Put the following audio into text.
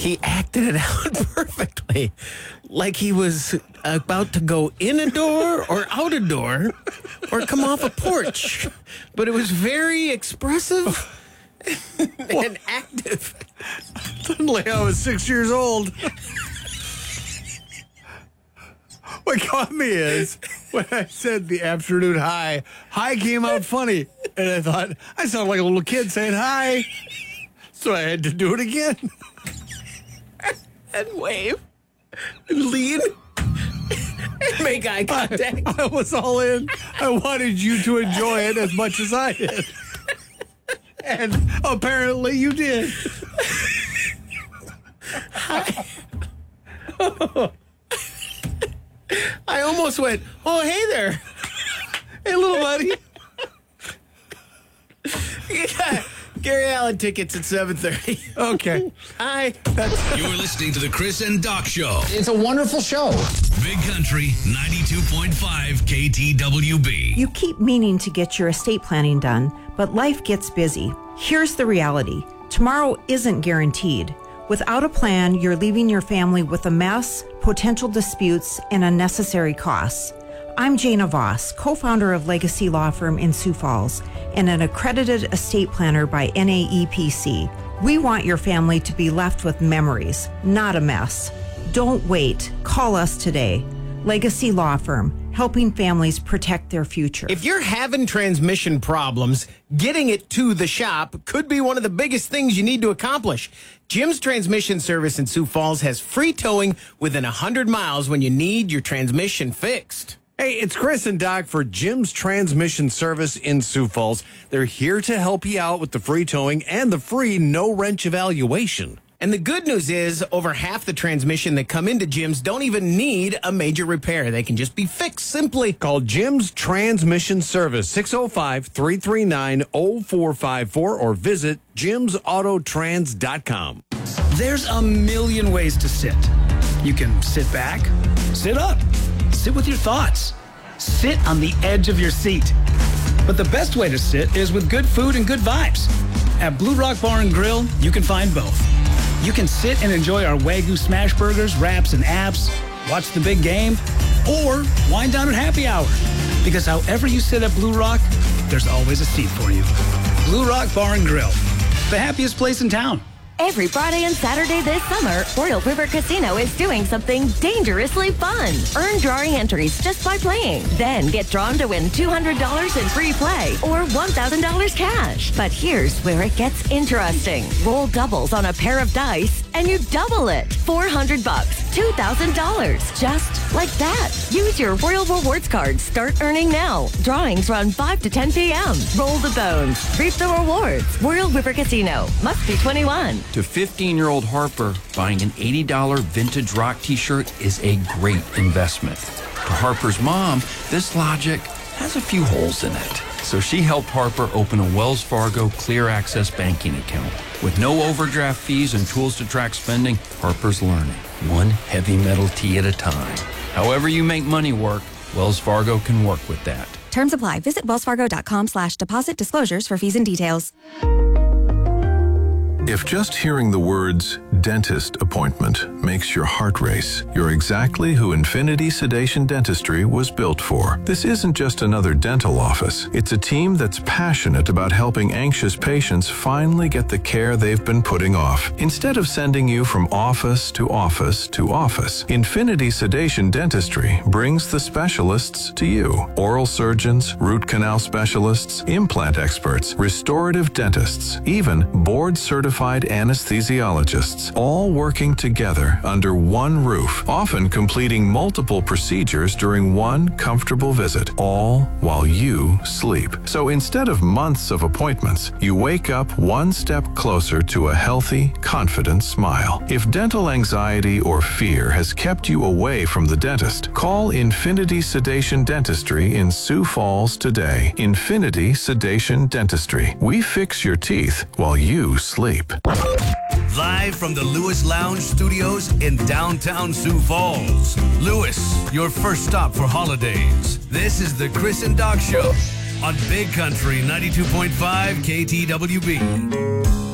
he acted it out perfectly. Like he was about to go in a door or out a door or come off a porch. But it was very expressive and active. Suddenly I was 6 years old. What caught me is when I said the afternoon hi came out funny. And I thought, I sound like a little kid saying hi. So I had to do it again. And wave. And lean. And make eye contact. I was all in. I wanted you to enjoy it as much as I did. And apparently you did. I almost went, oh, hey there. Hey, little buddy. Gary Allen tickets at 7:30. Okay. Hi. You're listening to the Chris and Doc Show. It's a wonderful show. Big Country 92.5 KTWB. You keep meaning to get your estate planning done, but life gets busy. Here's the reality. Tomorrow isn't guaranteed. Without a plan, you're leaving your family with a mess, potential disputes, and unnecessary costs. I'm Jana Voss, co-founder of Legacy Law Firm in Sioux Falls and an accredited estate planner by NAEPC. We want your family to be left with memories, not a mess. Don't wait. Call us today. Legacy Law Firm, helping families protect their future. If you're having transmission problems, getting it to the shop could be one of the biggest things you need to accomplish. Jim's Transmission Service in Sioux Falls has free towing within 100 miles when you need your transmission fixed. Hey, it's Chris and Doc for Jim's Transmission Service in Sioux Falls. They're here to help you out with the free towing and the free no-wrench evaluation. And the good news is over half the transmission that come into Jim's don't even need a major repair. They can just be fixed simply. Call Jim's Transmission Service, 605-339-0454, or visit jimsautotrans.com. There's a million ways to sit. You can sit back, sit up, sit with your thoughts, sit on the edge of your seat. But the best way to sit is with good food and good vibes. At Blue Rock Bar and Grill, you can find both. You can sit and enjoy our Wagyu smash burgers, wraps, and apps, watch the big game, or wind down at happy hour. Because however you sit at Blue Rock, there's always a seat for you. Blue Rock Bar and Grill, the happiest place in town. Every Friday and Saturday this summer, Royal River Casino is doing something dangerously fun. Earn drawing entries just by playing. Then get drawn to win $200 in free play or $1,000 cash. But here's where it gets interesting. Roll doubles on a pair of dice and you double it. $400, $2,000. Just like that. Use your Royal Rewards card. Start earning now. Drawings run 5 to 10 p.m. Roll the bones. Reap the rewards. Royal River Casino. Must be 21. To 15-year-old Harper, buying an $80 vintage rock t-shirt is a great investment. To Harper's mom, this logic has a few holes in it. So she helped Harper open a Wells Fargo Clear Access banking account. With no overdraft fees and tools to track spending, Harper's learning, one heavy metal tee at a time. However you make money work, Wells Fargo can work with that. Terms apply. Visit wellsfargo.com/deposit disclosures for fees and details. If just hearing the words dentist appointment makes your heart race, you're exactly who Infinity Sedation Dentistry was built for. This isn't just another dental office. It's a team that's passionate about helping anxious patients finally get the care they've been putting off. Instead of sending you from office to office to office, Infinity Sedation Dentistry brings the specialists to you. Oral surgeons, root canal specialists, implant experts, restorative dentists, even board-certified anesthesiologists, all working together under one roof, often completing multiple procedures during one comfortable visit, all while you sleep. So instead of months of appointments, you wake up one step closer to a healthy, confident smile. If dental anxiety or fear has kept you away from the dentist, call Infinity Sedation Dentistry in Sioux Falls today. Infinity Sedation Dentistry. We fix your teeth while you sleep. Live from the Lewis Lounge Studios in downtown Sioux Falls. Lewis, your first stop for holidays. This is the Chris and Doc Show on Big Country 92.5 KTWB.